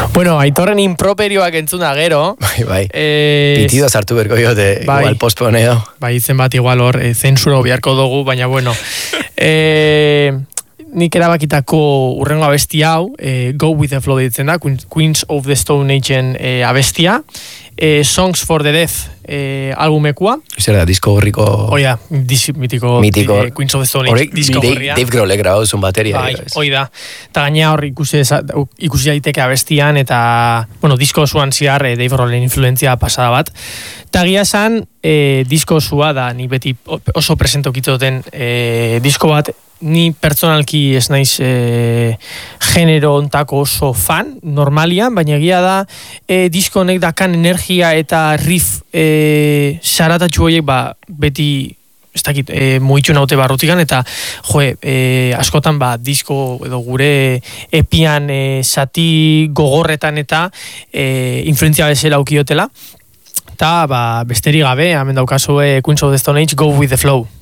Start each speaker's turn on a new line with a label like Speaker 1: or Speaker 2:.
Speaker 1: Bueno, Aitorren improperioak entzuna gero.
Speaker 2: Bai. Pitido sartu berko diote, igual posponeo.
Speaker 1: Bai, izen bat igual hor, zentsura biharko dugu, baina bueno. Nik erabakitako urrengo abesti hau, Go With The Flow ditzen da, Queens of the Stone Age-en abestia. Songs for the Deaf albumekua.
Speaker 2: Zer da, disko gorriko...
Speaker 1: Oida, mitiko Queens of the Stone Age disko gorria.
Speaker 2: Dave Grohl grabatu zuen bateria.
Speaker 1: Bai, oida. Eta gaina hor ikusi daiteke abestian, eta, bueno, disko osuan ziar Dave Grohlen influentzia pasada bat. Eta gia esan, disko osua da, ni beti oso presentokitzoten disko bat, ni pertsonalki ez naiz genero ontako oso fan, normalian, baina egia da disko honek dakan energia eta riff saratatxu horiek beti ez dakit, muitxu naute barrutikan, eta askotan disko edo gure epian zati gogorretan eta influentzia bezala aukiotela, eta besterik gabe, hemen daukazue Queens of the Stone Age, Go With The Flow.